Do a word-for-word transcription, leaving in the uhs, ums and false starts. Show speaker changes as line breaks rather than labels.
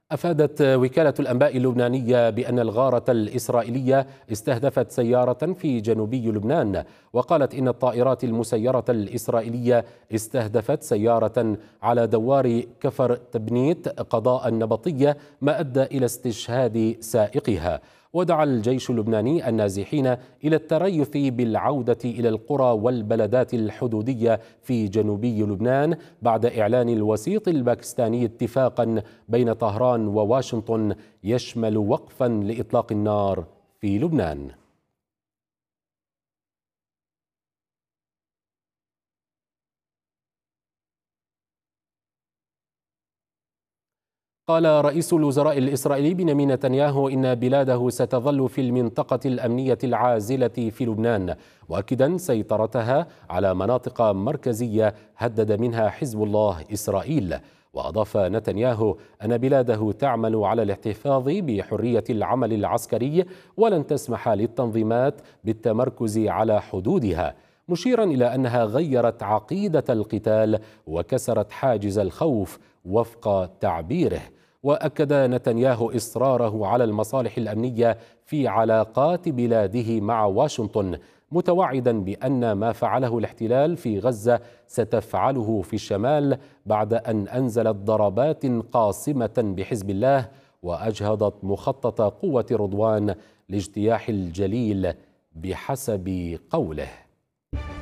أفادت وكالة الأنباء اللبنانية بأن الغارة الإسرائيلية استهدفت سيارة في جنوبي لبنان، وقالت إن الطائرات المسيرة الإسرائيلية استهدفت سيارة على دوار كفر تبنيت قضاء نبطية، ما أدى إلى استشهاد سائقها. ودعا الجيش اللبناني النازحين إلى التريث بالعودة إلى القرى والبلدات الحدودية في جنوبي لبنان بعد إعلان الوسيط الباكستاني اتفاقا بين طهران وواشنطن يشمل وقفا لإطلاق النار في لبنان. قال رئيس الوزراء الإسرائيلي بنيامين نتنياهو إن بلاده ستظل في المنطقة الأمنية العازلة في لبنان، مؤكدا سيطرتها على مناطق مركزية هدد منها حزب الله إسرائيل. وأضاف نتنياهو أن بلاده تعمل على الاحتفاظ بحرية العمل العسكري ولن تسمح للتنظيمات بالتمركز على حدودها، مشيرا إلى أنها غيرت عقيدة القتال وكسرت حاجز الخوف وفق تعبيره. وأكد نتنياهو إصراره على المصالح الأمنية في علاقات بلاده مع واشنطن، متوعدا بأن ما فعله الاحتلال في غزة ستفعله في الشمال بعد أن أنزلت ضربات قاصمة بحزب الله وأجهضت مخطط قوة رضوان لاجتياح الجليل بحسب قوله.